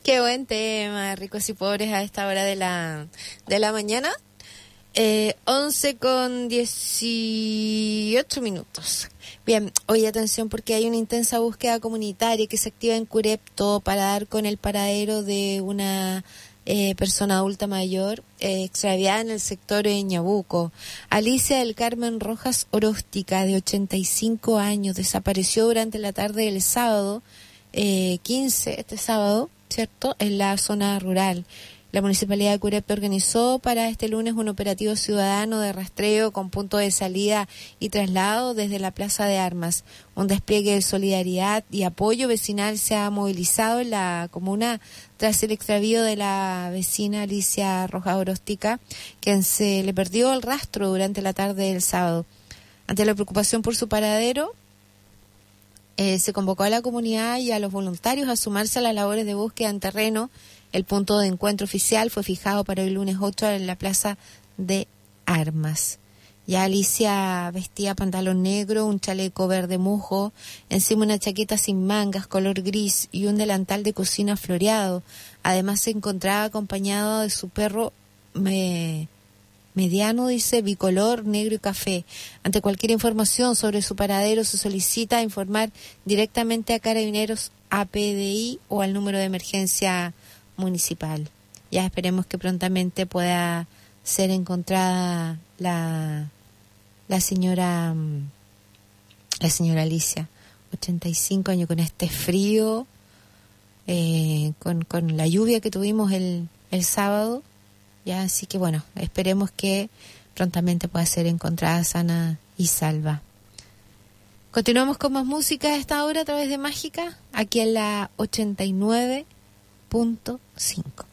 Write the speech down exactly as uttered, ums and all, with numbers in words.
Qué buen tema, ricos y pobres a esta hora de la, de la mañana. Eh, once con dieciocho minutos. Bien, oye, atención porque hay una intensa búsqueda comunitaria que se activa en Curepto para dar con el paradero de una eh, persona adulta mayor eh, extraviada en el sector de Ñabuco. Alicia del Carmen Rojas Oróstica, de ochenta y cinco años, desapareció durante la tarde del sábado eh, quince, este sábado, ¿cierto?, en la zona rural. La Municipalidad de Curepto organizó para este lunes un operativo ciudadano de rastreo con punto de salida y traslado desde la Plaza de Armas. Un despliegue de solidaridad y apoyo vecinal se ha movilizado en la comuna tras el extravío de la vecina Alicia Rojas Oróstica, quien se le perdió el rastro durante la tarde del sábado. Ante la preocupación por su paradero, eh, se convocó a la comunidad y a los voluntarios a sumarse a las labores de búsqueda en terreno. El punto de encuentro oficial fue fijado para el lunes ocho en la Plaza de Armas. Ya Alicia vestía pantalón negro, un chaleco verde musgo, encima una chaqueta sin mangas, color gris y un delantal de cocina floreado. Además se encontraba acompañado de su perro me, mediano, dice, bicolor, negro y café. Ante cualquier información sobre su paradero se solicita informar directamente a Carabineros, a P D I o al número de emergencia municipal. Ya esperemos que prontamente pueda ser encontrada la la señora la señora Alicia, ochenta y cinco años, con este frío, eh, con, con la lluvia que tuvimos el, el sábado, ya, así que bueno, esperemos que prontamente pueda ser encontrada sana y salva. Continuamos con más música a esta hora a través de Mágica, aquí en la ochenta y nueve punto cinco.